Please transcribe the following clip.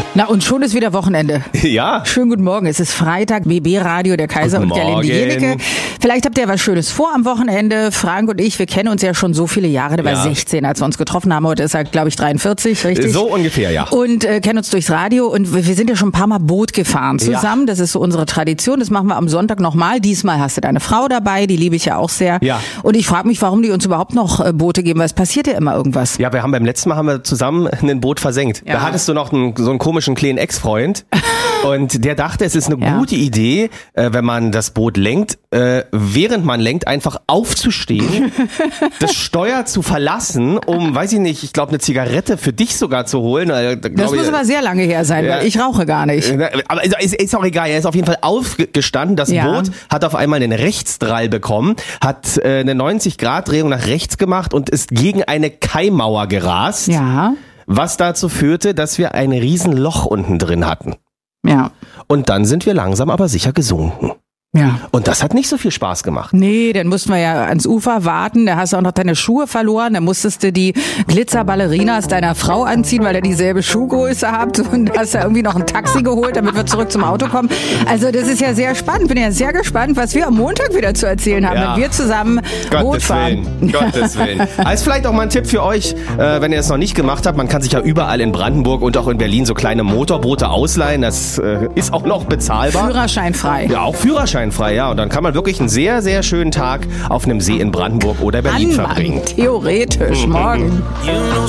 Na und schon ist wieder Wochenende. Ja. Schönen guten Morgen, es ist Freitag, BB Radio, der Kaiser Guten und Gerlinde Jenecke. Vielleicht habt ihr was Schönes vor am Wochenende. Frank und ich, wir kennen uns ja schon so viele Jahre. Der war 16, als wir uns getroffen haben. Heute ist er, glaube ich, 43, richtig? So ungefähr, ja. Und kennen uns durchs Radio und wir sind ja schon ein paar Mal Boot gefahren zusammen. Ja. Das ist so unsere Tradition. Das machen wir am Sonntag nochmal. Diesmal hast du deine Frau dabei, die liebe ich ja auch sehr. Ja. Und ich frage mich, warum die uns überhaupt noch Boote geben, weil es passiert ja immer irgendwas. Ja, beim letzten Mal zusammen ein Boot versenkt. Ja. Da hattest du noch so einen komischen kleinen Ex-Freund. Und der dachte, es ist eine gute Idee, wenn man das Boot lenkt, während man lenkt, einfach aufzustehen, das Steuer zu verlassen, um, weiß ich nicht, ich glaube eine Zigarette für dich sogar zu holen. Das muss aber sehr lange her sein, weil ich rauche gar nicht. Aber ist auch egal, er ist auf jeden Fall aufgestanden, das Boot hat auf einmal einen Rechtsdrall bekommen, hat eine 90-Grad-Drehung nach rechts gemacht und ist gegen eine Kaimauer gerast. Ja. Was dazu führte, dass wir ein Riesenloch unten drin hatten. Ja. Und dann sind wir langsam aber sicher gesunken. Ja. Und das hat nicht so viel Spaß gemacht. Nee, dann mussten wir ja ans Ufer warten, da hast du auch noch deine Schuhe verloren, da musstest du die Glitzerballerinas deiner Frau anziehen, weil ihr dieselbe Schuhgröße habt und hast ja irgendwie noch ein Taxi geholt, damit wir zurück zum Auto kommen. Also das ist ja sehr spannend, bin ja sehr gespannt, was wir am Montag wieder zu erzählen haben, wenn wir zusammen Boot fahren. Gottes Willen. Also vielleicht auch mal ein Tipp für euch, wenn ihr es noch nicht gemacht habt, man kann sich ja überall in Brandenburg und auch in Berlin so kleine Motorboote ausleihen, das ist auch noch bezahlbar. Führerscheinfrei. Ja, auch Führerscheinfrei, ja. Und dann kann man wirklich einen sehr, sehr schönen Tag auf einem See in Brandenburg oder Berlin verbringen. Theoretisch, morgen.